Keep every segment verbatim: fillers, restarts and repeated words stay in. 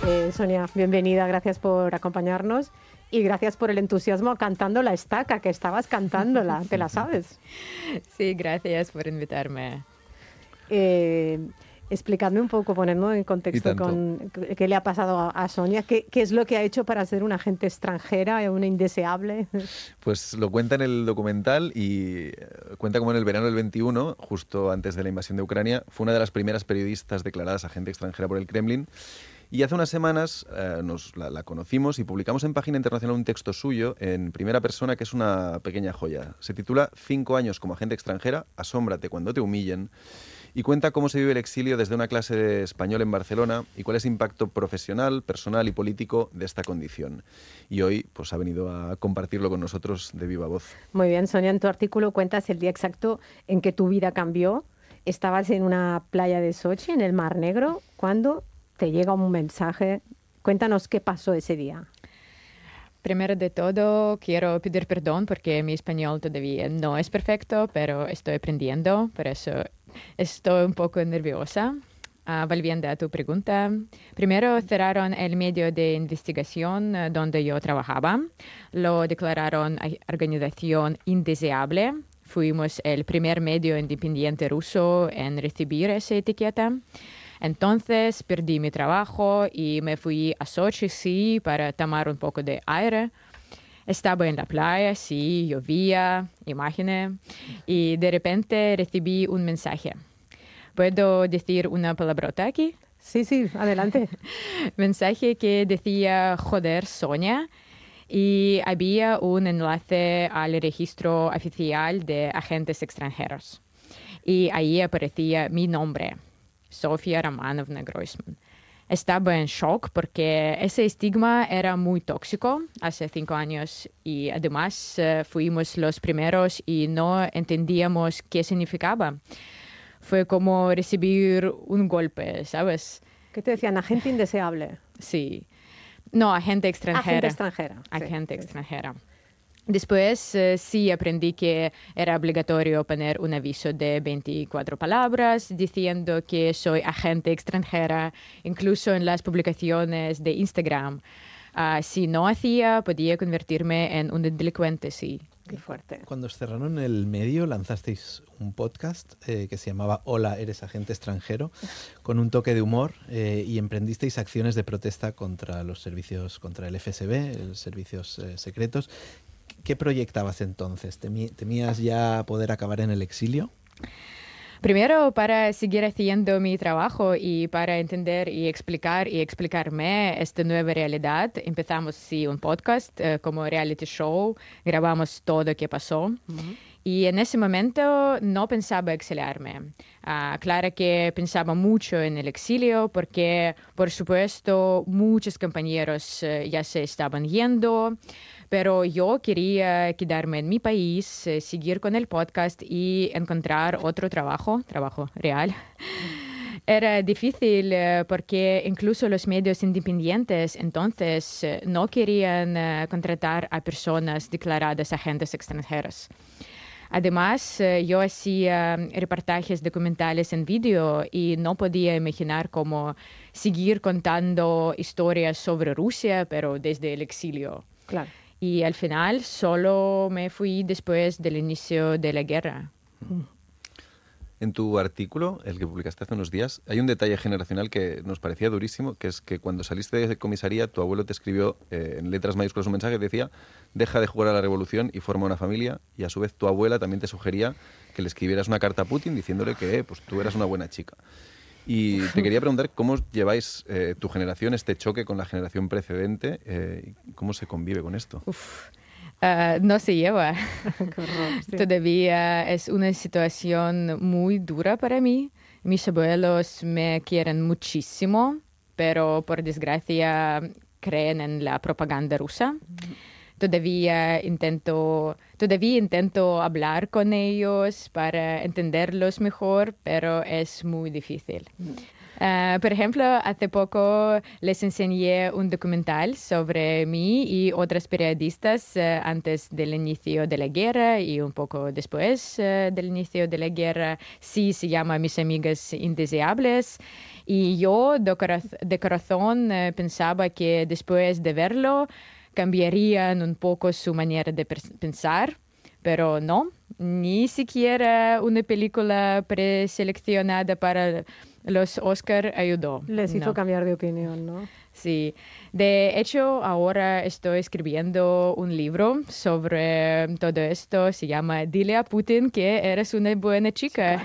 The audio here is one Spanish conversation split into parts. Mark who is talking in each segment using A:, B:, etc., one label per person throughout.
A: Eh, Sonia, bienvenida, gracias por acompañarnos y gracias por el entusiasmo cantando la estaca, que estabas cantándola, ¿te la sabes?
B: Sí, gracias por invitarme.
A: Eh, explicadme un poco, ponernos en contexto con qué le ha pasado a, a Sonia, qué, qué es lo que ha hecho para ser una agente extranjera, una indeseable.
C: Pues lo cuenta en el documental y cuenta como en el verano del veintiuno, justo antes de la invasión de Ucrania, fue una de las primeras periodistas declaradas agente extranjera por el Kremlin. Y hace unas semanas eh, nos la, la conocimos y publicamos en Página Internacional un texto suyo en primera persona que es una pequeña joya. Se titula Cinco años como agente extranjera, asómbrate cuando te humillen, y cuenta cómo se vive el exilio desde una clase de español en Barcelona y cuál es el impacto profesional, personal y político de esta condición. Y hoy pues, ha venido a compartirlo con nosotros de viva voz.
A: Muy bien, Sonia, en tu artículo cuentas el día exacto en que tu vida cambió. Estabas en una playa de Sochi, en el Mar Negro, cuando te llega un mensaje. Cuéntanos qué pasó ese día.
B: Primero de todo, quiero pedir perdón porque mi español todavía no es perfecto, pero estoy aprendiendo, por eso estoy un poco nerviosa. Uh, volviendo a tu pregunta, primero cerraron el medio de investigación uh, donde yo trabajaba. Lo declararon organización indeseable. Fuimos el primer medio independiente ruso en recibir esa etiqueta. Entonces perdí mi trabajo y me fui a Sochi, sí, para tomar un poco de aire. Estaba en la playa, sí, llovía, imaginé, y de repente recibí un mensaje. ¿Puedo decir una palabrota aquí?
A: Sí, sí, adelante.
B: Mensaje que decía, joder, Sonia, y había un enlace al registro oficial de agentes extranjeros. Y ahí aparecía mi nombre. Sofía Romanovna Groisman. Estaba en shock porque ese estigma era muy tóxico hace cinco años y además uh, fuimos los primeros y no entendíamos qué significaba. Fue como recibir un golpe, ¿sabes?
A: ¿Qué te decían? Agente indeseable.
B: Sí. No, agente extranjera.
A: Agente extranjera.
B: Agente
A: sí,
B: extranjera. Después eh, sí aprendí que era obligatorio poner un aviso de veinticuatro palabras diciendo que soy agente extranjera, incluso en las publicaciones de Instagram. Uh, si no hacía, podía convertirme en un delincuente, sí.
A: Qué fuerte.
D: Cuando os cerraron el medio, lanzasteis un podcast eh, que se llamaba Hola, eres agente extranjero, con un toque de humor eh, y emprendisteis acciones de protesta contra los servicios, contra el F S B, los servicios eh, secretos. ¿Qué proyectabas entonces? ¿Temías ya poder acabar en el exilio?
B: Primero, para seguir haciendo mi trabajo y para entender y explicar y explicarme esta nueva realidad, empezamos sí, un podcast uh, como reality show, grabamos todo lo que pasó. Uh-huh. Y en ese momento no pensaba exiliarme. Uh, claro que pensaba mucho en el exilio porque, por supuesto, muchos compañeros uh, ya se estaban yendo. Pero yo quería quedarme en mi país, eh, seguir con el podcast y encontrar otro trabajo, trabajo real. Era difícil eh, porque incluso los medios independientes entonces eh, no querían eh, contratar a personas declaradas agentes extranjeros. Además, eh, yo hacía reportajes documentales en vídeo y no podía imaginar cómo seguir contando historias sobre Rusia, pero desde el exilio.
A: Claro.
B: Y al final solo me fui después del inicio de la guerra.
C: En tu artículo, el que publicaste hace unos días, hay un detalle generacional que nos parecía durísimo, que es que cuando saliste de comisaría, tu abuelo te escribió eh, en letras mayúsculas un mensaje que decía deja de jugar a la revolución y forma una familia, y a su vez tu abuela también te sugería que le escribieras una carta a Putin diciéndole que eh, pues, tú eras una buena chica. Y te quería preguntar cómo lleváis eh, tu generación este choque con la generación precedente, eh, ¿cómo se convive con esto?
B: Uf. Uh, no se lleva. Todavía es una situación muy dura para mí. Mis abuelos me quieren muchísimo, pero por desgracia creen en la propaganda rusa. Todavía intento, todavía intento hablar con ellos para entenderlos mejor, pero es muy difícil. Uh, por ejemplo, hace poco les enseñé un documental sobre mí y otras periodistas uh, antes del inicio de la guerra y un poco después uh, del inicio de la guerra. Sí, se llama Mis amigas indeseables. Y yo de, coraz- de corazón eh, pensaba que después de verlo cambiarían un poco su manera de pers- pensar, pero no, ni siquiera una película preseleccionada para los Oscar ayudó.
A: Les hizo
B: No.
A: cambiar de opinión, ¿no?
B: Sí, de hecho ahora estoy escribiendo un libro sobre todo esto, se llama Dile a Putin que eres una buena chica.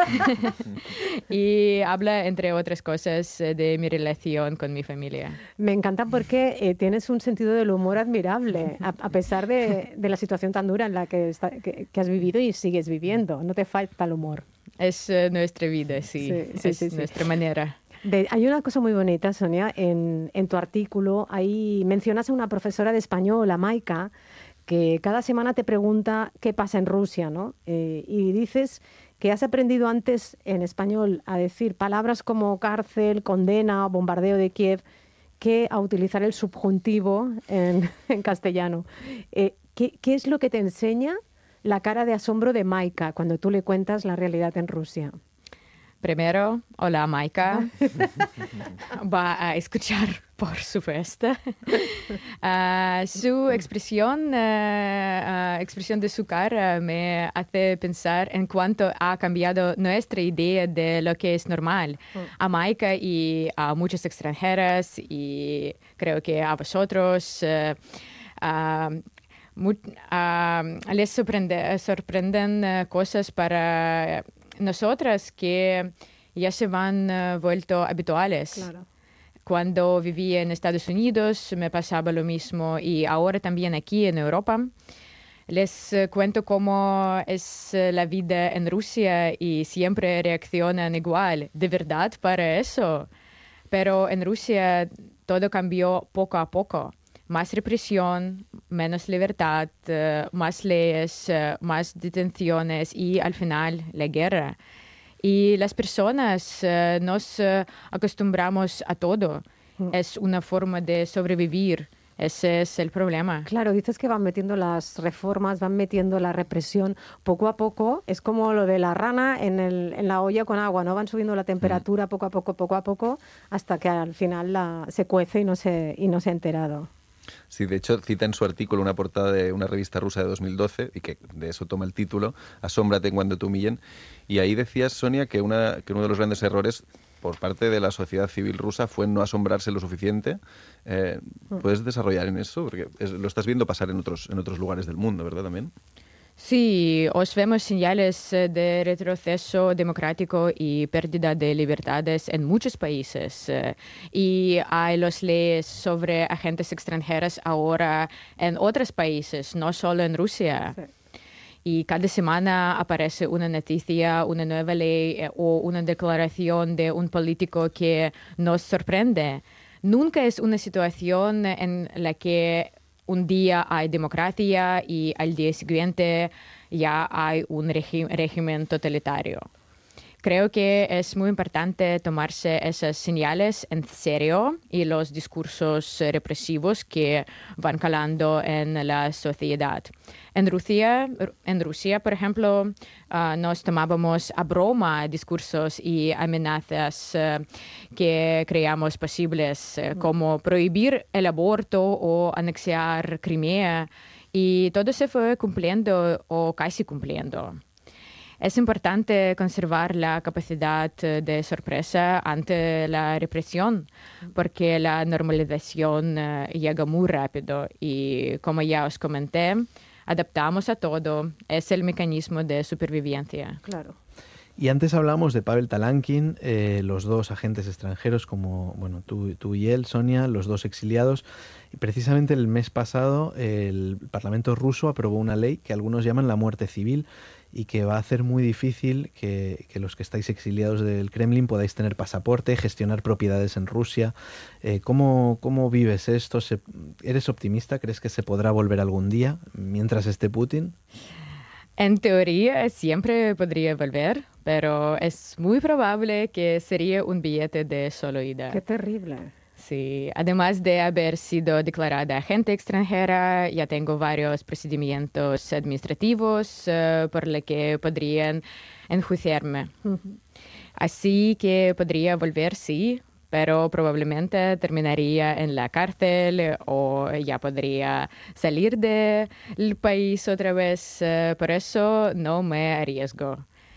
B: Y habla, entre otras cosas, de mi relación con mi familia.
A: Me encanta porque eh, tienes un sentido del humor admirable, a, a pesar de, de la situación tan dura en la que, está- que- que has vivido y sigues viviendo. No te falta el humor.
B: Es eh, nuestra vida, sí,
A: Sí, sí,
B: es
A: sí, sí.
B: nuestra manera.
A: De- hay una cosa muy bonita, Sonia, en, en tu artículo. Ahí mencionas a una profesora de español, a Maika, que cada semana te pregunta qué pasa en Rusia, ¿no? Eh, y dices que has aprendido antes en español a decir palabras como cárcel, condena, bombardeo de Kiev, que a utilizar el subjuntivo en, en castellano. Eh, ¿qué, qué es lo que te enseña la cara de asombro de Maika cuando tú le cuentas la realidad en Rusia?
B: Primero, hola Maika. Va a escuchar, por supuesto. Ah, su expresión, ah, ah, expresión de su cara me hace pensar en cuánto ha cambiado nuestra idea de lo que es normal. A Maika y a muchas extranjeras y creo que a vosotros. eh, ah, mu- ah, les sorprende- sorprenden eh, cosas para nosotras que ya se van eh, vuelto habituales.
A: Claro.
B: Cuando vivía en Estados Unidos me pasaba lo mismo y ahora también aquí en Europa. Les eh, cuento cómo es eh, la vida en Rusia y siempre reaccionan igual. ¿De verdad para eso? Pero en Rusia todo cambió poco a poco. Más represión, menos libertad, eh, más leyes, eh, más detenciones y al final la guerra. Y las personas eh, nos eh, acostumbramos a todo. Es una forma de sobrevivir. Ese es el problema.
A: Claro, dices que van metiendo las reformas, van metiendo la represión poco a poco. Es como lo de la rana en, el, en la olla con agua, ¿no? Van subiendo la temperatura poco a poco, poco a poco, hasta que al final la, se cuece y no se, y no se ha enterado.
C: Sí, de hecho cita en su artículo una portada de una revista rusa de dos mil doce y que de eso toma el título, Asómbrate cuando te humillen. Y ahí decías, Sonia, que, una, que uno de los grandes errores por parte de la sociedad civil rusa fue no asombrarse lo suficiente. Eh, ¿Puedes desarrollar en eso? Porque es- lo estás viendo pasar en otros, en otros lugares del mundo, ¿verdad? También.
B: Sí, os vemos señales eh, de retroceso democrático y pérdida de libertades en muchos países. eh, Y hay las leyes sobre agentes extranjeros ahora en otros países, no solo en Rusia.
A: Sí.
B: Y cada semana aparece una noticia, una nueva ley eh, o una declaración de un político que nos sorprende. Nunca es una situación en la que un día hay democracia y al día siguiente ya hay un regi- régimen totalitario. Creo que es muy importante tomarse esas señales en serio y los discursos eh, represivos que van calando en la sociedad. En Rusia, en Rusia por ejemplo, ah, nos tomábamos a broma discursos y amenazas eh, que creíamos posibles, eh, como prohibir el aborto o anexar Crimea, y todo se fue cumpliendo o casi cumpliendo. Es importante conservar la capacidad eh, de sorpresa ante la represión, porque la normalización eh, llega muy rápido y, como ya os comenté, adaptamos a todo. Es el mecanismo de supervivencia.
A: Claro.
D: Y antes hablamos de Pavel Talankin, eh, los dos agentes extranjeros, como bueno, tú, tú y él, Sonia, los dos exiliados. Y precisamente el mes pasado el Parlamento ruso aprobó una ley que algunos llaman la muerte civil y que va a hacer muy difícil que, que los que estáis exiliados del Kremlin podáis tener pasaporte, gestionar propiedades en Rusia. Eh, ¿cómo, ¿Cómo vives esto? ¿Se, ¿Eres optimista? ¿Crees que se podrá volver algún día mientras esté Putin?
B: En teoría siempre podría volver, pero es muy probable que sería un billete de solo ida.
A: Qué terrible.
B: Sí, además de haber sido declarada agente extranjera, ya tengo varios procedimientos administrativos eh, por los que podrían enjuiciarme. Así que podría volver, sí, pero probablemente terminaría en la cárcel o ya podría salir del país otra vez. Por eso no me arriesgo.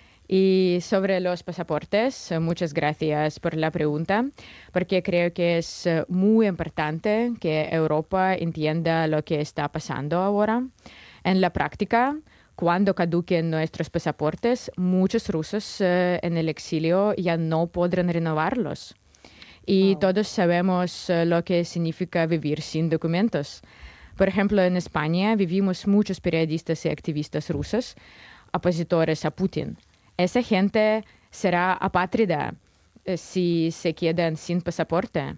B: Y sobre los pasaportes, muchas gracias por la pregunta, porque creo que es muy importante que Europa entienda lo que está pasando ahora. En la práctica, cuando caduquen nuestros pasaportes, muchos rusos eh, en el exilio ya no podrán renovarlos. Y wow. Todos sabemos uh, lo que significa vivir sin documentos. Por ejemplo, en España vivimos muchos periodistas y activistas rusos, opositores a Putin. Esa gente será apátrida uh, si se quedan sin pasaporte.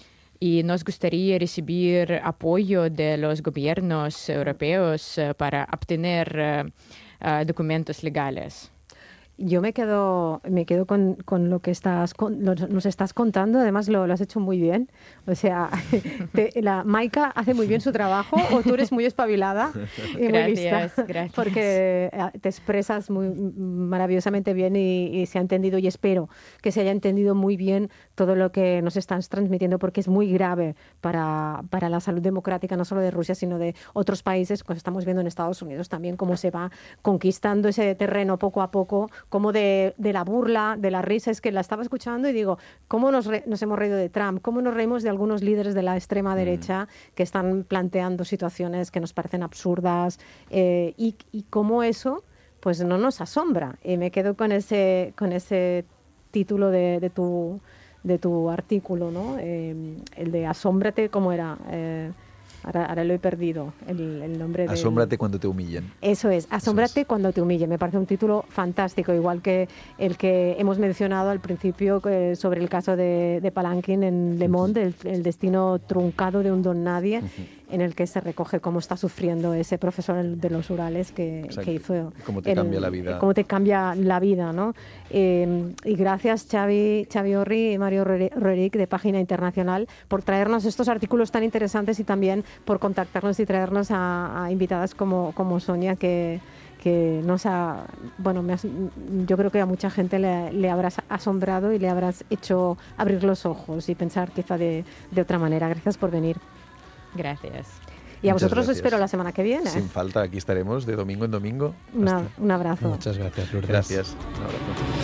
B: Y nos gustaría recibir apoyo de los gobiernos europeos uh, para obtener uh, uh, documentos legales.
A: Yo me quedo, me quedo con, con lo que estás con, lo, nos estás contando. Además, lo, lo has hecho muy bien. O sea, te, la Maika hace muy bien su trabajo, o tú eres muy espabilada y
B: gracias,
A: muy lista.
B: Gracias.
A: Porque te expresas muy maravillosamente bien y, y se ha entendido, y espero que se haya entendido muy bien todo lo que nos estás transmitiendo, porque es muy grave para, para la salud democrática, no solo de Rusia, sino de otros países. Pues estamos viendo en Estados Unidos también cómo se va conquistando ese terreno poco a poco, como de, de la burla, de la risa. Es que la estaba escuchando y digo, ¿cómo nos, re, nos hemos reído de Trump? ¿Cómo nos reímos de algunos líderes de la extrema mm. derecha que están planteando situaciones que nos parecen absurdas? Eh, y, y cómo eso pues no nos asombra. Y me quedo con ese, con ese título de, de, tu, de tu artículo, ¿no? Eh, el de Asómbrate, ¿cómo era? Eh, Ahora, ahora lo he perdido, el, el nombre de...
C: Asómbrate cuando te humillen.
A: Eso es, Asómbrate
C: Eso es.
A: cuando te humillen. Me parece un título fantástico, igual que el que hemos mencionado al principio eh, sobre el caso de, de Palankin en Le Monde, el, el destino truncado de un don nadie, uh-huh. en el que se recoge cómo está sufriendo ese profesor de los Urales que, que hizo...
C: Cómo te el, cambia la vida.
A: Cómo te cambia la vida, ¿no? Eh, y gracias, Xavi, Xavi Orri y Mario Roerich, de Página Internacional, por traernos estos artículos tan interesantes y también por contactarnos y traernos a, a invitadas como, como Sonia, que, que nos ha, bueno, me has, yo creo que a mucha gente le, le habrás asombrado y le habrás hecho abrir los ojos y pensar quizá de, de otra manera. Gracias por venir.
B: Gracias.
A: Y a Muchas vosotros gracias. Os espero la semana que viene.
C: Sin falta, aquí estaremos de domingo en domingo.
A: Una, un abrazo.
D: Muchas gracias, Lourdes.
C: Gracias. Un abrazo.